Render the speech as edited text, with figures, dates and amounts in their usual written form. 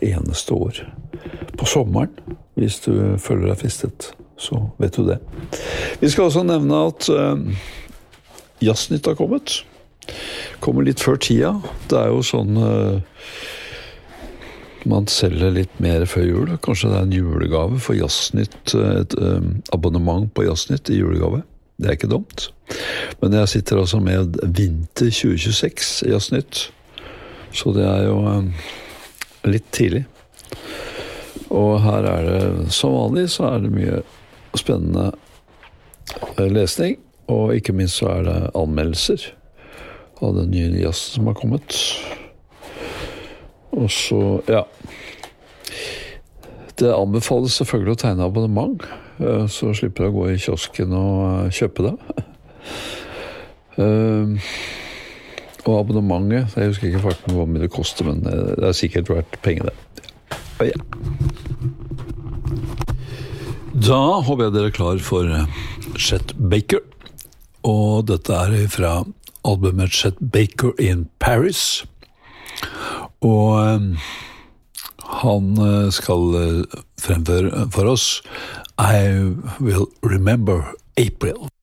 eneste år. På sommeren, hvis du føler deg fristet, så vet du det. Vi skal også nevne at Jazznytt har kommet. Kommer litt før tida. Det er jo sånn man selger litt mer før jul. Kanskje det er en julegave for Jazznytt, et abonnement på Jazznytt i julegave. Det er ikke dumt. Men jeg sitter altså med vinter 2026 Jazznytt. Så det er jo litt tidlig. Og her er det, som vanlig, så er det mye spennende lesning. Og ikke minst så er det anmeldelser av den nye jazzen som har kommet. Og så, ja. Det anbefales selvfølgelig å tegne abonnement, så slipper du å gå i kiosken og kjøpe det. Og abonnementet, jeg husker ikke faktisk hvor mye det koster, men det er sikkert verdt pengene. Ja. Da håper jeg dere er klar for Chet Baker. Og dette er fra albumet Chet Baker in Paris. Og han skal fremføre for oss I Will Remember April.